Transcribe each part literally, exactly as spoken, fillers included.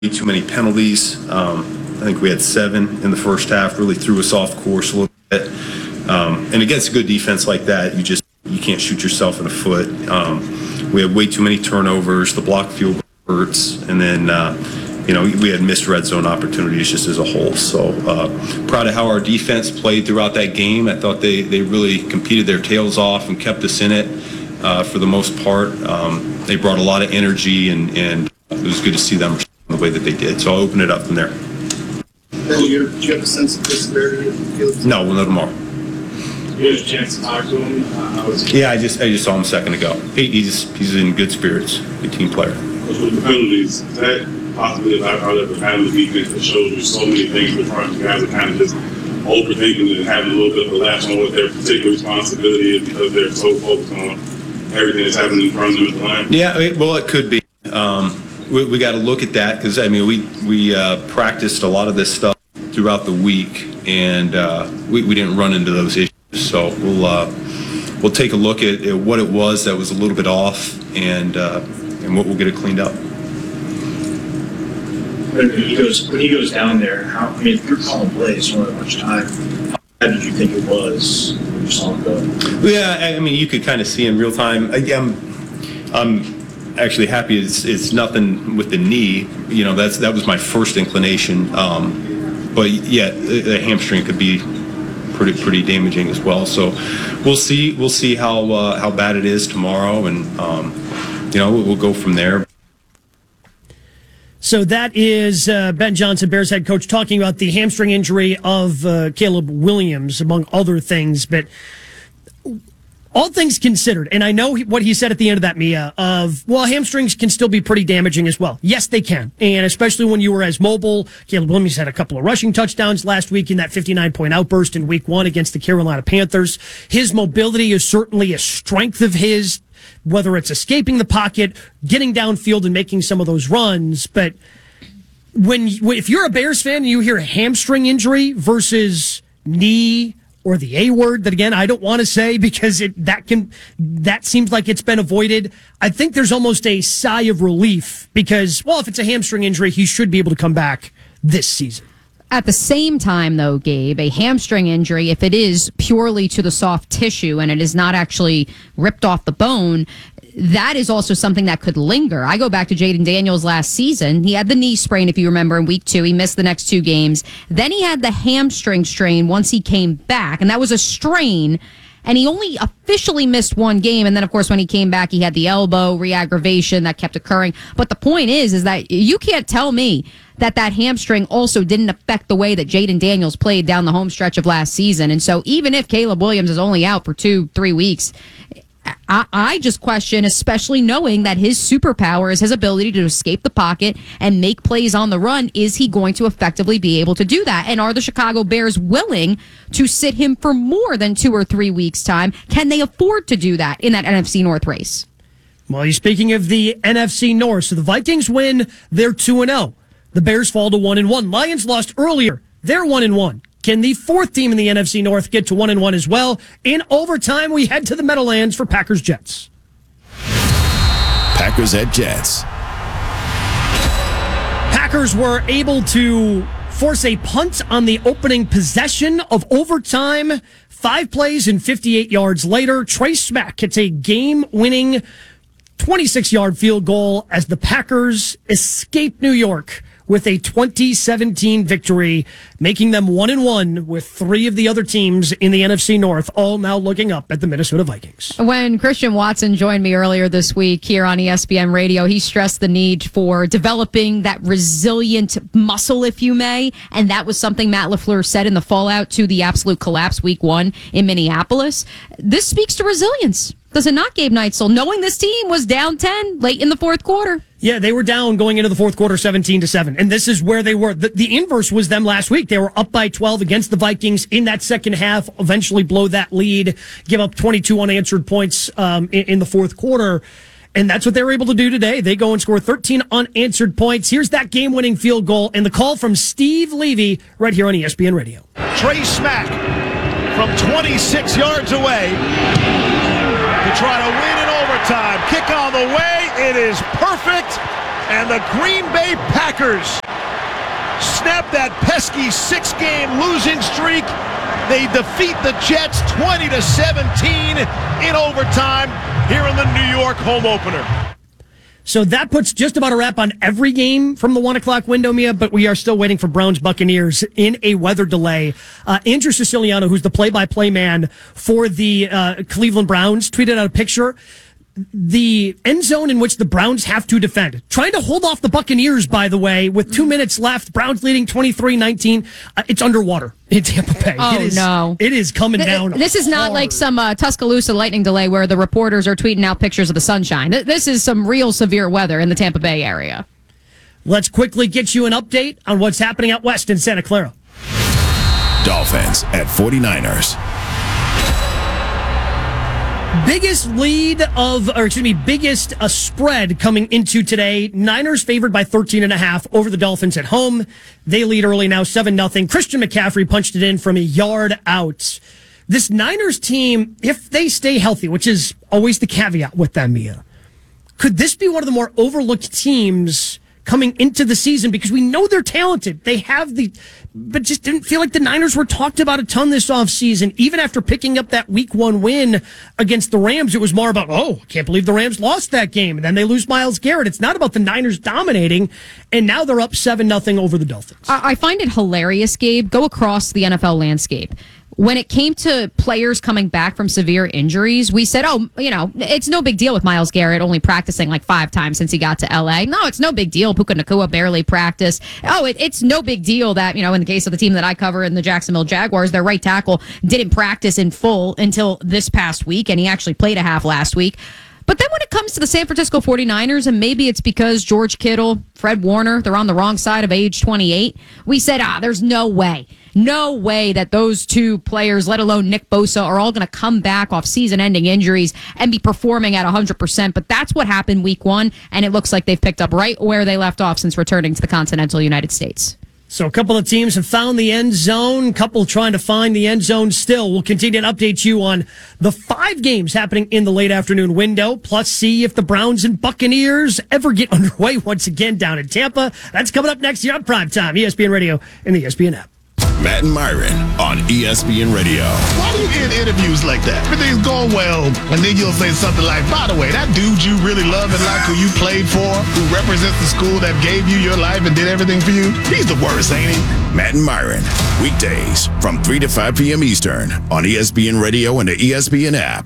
too many penalties. Um, I think we had seven in the first half, really threw us off course a little bit. Um, and against a good defense like that, you just you can't shoot yourself in the foot. Um, we had way too many turnovers. The block field goal hurts. And then, uh, you know, we had missed red zone opportunities just as a whole. So uh, proud of how our defense played throughout that game. I thought they, they really competed their tails off and kept us in it uh, for the most part. Um, they brought a lot of energy, and, and it was good to see them the way that they did. So I'll open it up from there. Do you, do you have a sense of disparity in the field? No, we'll know tomorrow. You had a chance to talk to him? Uh, how was he? Yeah, I just I just saw him a second ago. He, he's he's in good spirits. Good team player. With the penalties, is that possibly about how they're having the defense that shows you so many things in front of you guys are kind of just overthinking and having a little bit of a lapse on what their particular responsibility is because they're so focused on everything that's happening in front of them at the line? Yeah, it, well, it could be. Um, We, we got to look at that because, I mean, we, we uh, practiced a lot of this stuff throughout the week, and uh, we, we didn't run into those issues. So we'll uh, we'll take a look at, at what it was that was a little bit off, and uh, and what we'll get it cleaned up. When he goes when he goes down there, how I mean, if you're calling plays, you don't have much time. How did you think it was when you saw him go? Yeah, I mean, you could kind of see in real time. I, I'm, I'm actually happy it's, it's nothing with the knee. You know, that's that was my first inclination. Um, but yeah, the, the hamstring could be pretty pretty damaging as well. So we'll see we'll see how uh, how bad it is tomorrow, and um, you know we'll, we'll go from there. So that is uh, Ben Johnson, Bears head coach, talking about the hamstring injury of uh, Caleb Williams, among other things. But all things considered, and I know what he said at the end of that, Mia, of, well, hamstrings can still be pretty damaging as well. Yes, they can. And especially when you were as mobile. Caleb Williams had a couple of rushing touchdowns last week in that fifty-nine point outburst in week one against the Carolina Panthers. His mobility is certainly a strength of his, whether it's escaping the pocket, getting downfield and making some of those runs. But when, if you're a Bears fan and you hear a hamstring injury versus knee or the A word, that again, I don't want to say because it, that can, that seems like it's been avoided. I think there's almost a sigh of relief because, well, if it's a hamstring injury, he should be able to come back this season. At the same time, though, Gabe, a hamstring injury, if it is purely to the soft tissue and it is not actually ripped off the bone, that is also something that could linger. I go back to Jaden Daniels last season. He had the knee sprain, if you remember, in week two. He missed the next two games. Then he had the hamstring strain once he came back, and that was a strain. And he only officially missed one game. And then, of course, when he came back, he had the elbow re-aggravation that kept occurring. But the point is, is that you can't tell me that that hamstring also didn't affect the way that Jaden Daniels played down the home stretch of last season. And so even if Caleb Williams is only out for two, three weeks, I, I just question, especially knowing that his superpower is his ability to escape the pocket and make plays on the run. Is he going to effectively be able to do that? And are the Chicago Bears willing to sit him for more than two or three weeks' time? Can they afford to do that in that N F C North race? Well, you're speaking of the N F C North. So the Vikings win, they're two and oh. The Bears fall to one and one. Lions lost earlier, they're one and one. Can the fourth team in the N F C North get to one and one as well? In overtime, we head to the Meadowlands for Packers Jets. Packers at Jets. Packers were able to force a punt on the opening possession of overtime. Five plays and fifty-eight yards later, Trey Smack hits a game-winning twenty-six yard field goal as the Packers escape New York with a twenty seventeen victory, making them one and one with three of the other teams in the N F C North, all now looking up at the Minnesota Vikings. When Christian Watson joined me earlier this week here on E S P N Radio, he stressed the need for developing that resilient muscle, if you may, and that was something Matt LaFleur said in the fallout to the absolute collapse week one in Minneapolis. This speaks to resilience, does it not, Gabe Neitzel, knowing this team was down ten late in the fourth quarter? Yeah, they were down going into the fourth quarter seventeen to seven. And this is where they were. The, the inverse was them last week. They were up by twelve against the Vikings in that second half, eventually blow that lead, give up twenty-two unanswered points um, in, in the fourth quarter. And that's what they were able to do today. They go and score thirteen unanswered points. Here's that game-winning field goal and the call from Steve Levy right here on E S P N Radio. Trey Smack from twenty-six yards away to try to win in overtime. Kick on the way. It is perfect. And the Green Bay Packers snap that pesky six-game losing streak. They defeat the Jets twenty to seventeen in overtime here in the New York home opener. So that puts just about a wrap on every game from the one o'clock window, Mia, but we are still waiting for Browns Buccaneers in a weather delay. Uh, Andrew Siciliano, who's the play-by-play man for the uh, Cleveland Browns, tweeted out a picture. The end zone in which the Browns have to defend. Trying to hold off the Buccaneers, by the way, with two minutes left. Browns leading twenty-three nineteen. Uh, it's underwater in Tampa Bay. Oh, it is, no. It is coming Th- down. This is not hard. like some uh, Tuscaloosa lightning delay where the reporters are tweeting out pictures of the sunshine. Th- This is some real severe weather in the Tampa Bay area. Let's quickly get you an update on what's happening out west in Santa Clara. Dolphins at forty-niners. Biggest lead of, or excuse me, biggest uh, spread coming into today. Niners favored by thirteen and a half over the Dolphins at home. They lead early now, seven nothing. Christian McCaffrey punched it in from a yard out. This Niners team, if they stay healthy, which is always the caveat with them, Mia, could this be one of the more overlooked teams coming into the season? Because we know they're talented. They have the, but just didn't feel like the Niners were talked about a ton this offseason. Even after picking up that week one win against the Rams, it was more about, oh, I can't believe the Rams lost that game. And then they lose Myles Garrett. It's not about the Niners dominating. And now they're up seven nothing over the Dolphins. I I find it hilarious, Gabe. Go across the N F L landscape. When it came to players coming back from severe injuries, we said, oh, you know, it's no big deal with Myles Garrett only practicing like five times since he got to L A. No, it's no big deal. Puka Nacua barely practiced. Oh, it, it's no big deal that, you know, in the case of the team that I cover in the Jacksonville Jaguars, their right tackle didn't practice in full until this past week, and he actually played a half last week. But then when it comes to the San Francisco forty-niners, and maybe it's because George Kittle, Fred Warner, they're on the wrong side of age twenty-eight, we said, ah, there's no way. No way that those two players, let alone Nick Bosa, are all going to come back off season-ending injuries and be performing at one hundred percent. But that's what happened week one, and it looks like they've picked up right where they left off since returning to the continental United States. So a couple of teams have found the end zone, a couple trying to find the end zone still. We'll continue to update you on the five games happening in the late afternoon window, plus see if the Browns and Buccaneers ever get underway once again down in Tampa. That's coming up next here on Primetime, E S P N Radio and the E S P N app. Matt and Myron on E S P N Radio. Why do you end interviews like that? Everything's going well, and then you'll say something like, by the way, that dude you really love and like, who you played for, who represents the school that gave you your life and did everything for you, he's the worst, ain't he? Matt and Myron, weekdays from three to five p.m. Eastern on E S P N Radio and the E S P N app.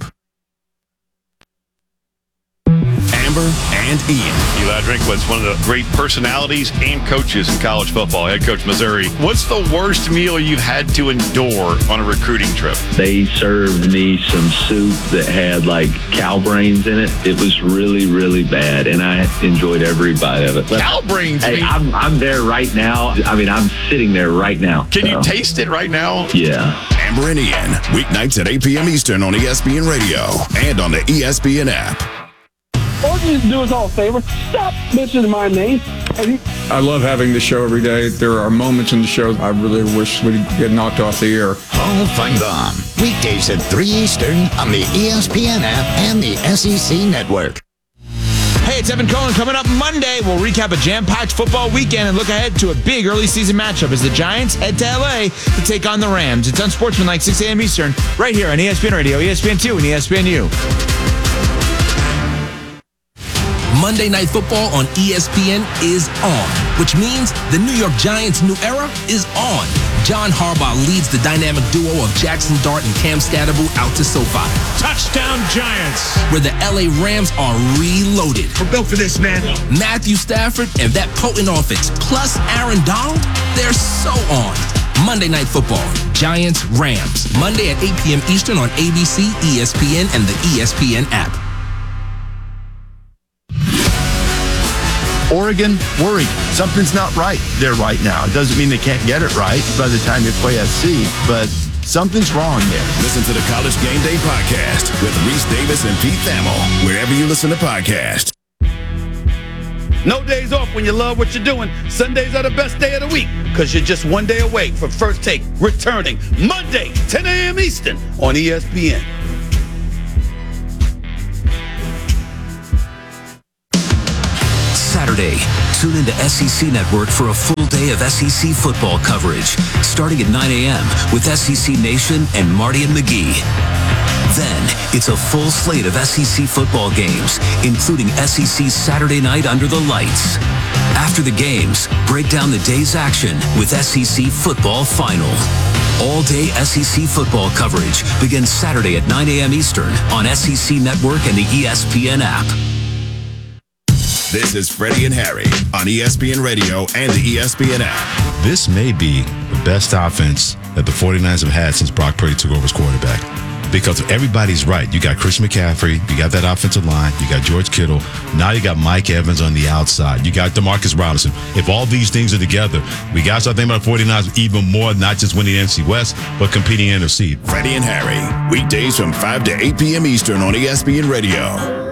Amber and Ian. Eli Drinkwitz, one of the great personalities and coaches in college football, head coach Missouri. What's the worst meal you've had to endure on a recruiting trip? They served me some soup that had like cow brains in it. It was really, really bad, and I enjoyed every bite of it. But, Cow brains? hey, I'm, I'm there right now. I mean, I'm sitting there right now. Can so. you taste it right now? Yeah. Amber and Ian, weeknights at eight p.m. Eastern on E S P N Radio and on the E S P N app. Or just do us all a favor. Stop mentioning my name. I love having the show every day. There are moments in the show I really wish we'd get knocked off the air. Hall Fight On. Weekdays at three Eastern on the E S P N app and the S E C Network. Hey, it's Evan Cohen. Coming up Monday, we'll recap a jam-packed football weekend and look ahead to a big early season matchup as the Giants head to L A to take on the Rams. It's Unsportsmanlike, six a.m. Eastern, right here on E S P N Radio, E S P N two, and E S P N U. Monday Night Football on E S P N is on, which means the New York Giants' new era is on. John Harbaugh leads the dynamic duo of Jackson Dart and Cam Scatterable out to SoFi. Touchdown Giants! Where the L A Rams are reloaded. We're built for this, man. Matthew Stafford and that potent offense, plus Aaron Donald, they're so on. Monday Night Football, Giants, Rams. Monday at eight p.m. Eastern on A B C, E S P N, and the E S P N app. Oregon, worried. Something's not right there right now. It doesn't mean they can't get it right by the time they play S C, but something's wrong there. Listen to the College Game Day podcast with Reese Davis and Pete Thamel, wherever you listen to podcasts. No days off when you love what you're doing. Sundays are the best day of the week because you're just one day away from First Take returning Monday, ten a.m. Eastern on E S P N. Saturday, Tune into S E C Network for a full day of S E C football coverage, starting at nine a.m. with S E C Nation and Marty and McGee. Then, it's a full slate of S E C football games, including S E C Saturday Night Under the Lights. After the games, break down the day's action with S E C Football Final. All-day S E C football coverage begins Saturday at nine a.m. Eastern on S E C Network and the E S P N app. This is Freddie and Harry on E S P N Radio and the E S P N app. This may be the best offense that the 49ers have had since Brock Purdy took over as quarterback. Because everybody's right. You got Chris McCaffrey. You got that offensive line. You got George Kittle. Now you got Mike Evans on the outside. You got DeMarcus Robinson. If all these things are together, we got to start thinking about the 49ers even more, not just winning the N F C West, but competing in the N F C. Freddie and Harry, weekdays from five to eight p.m. Eastern on E S P N Radio.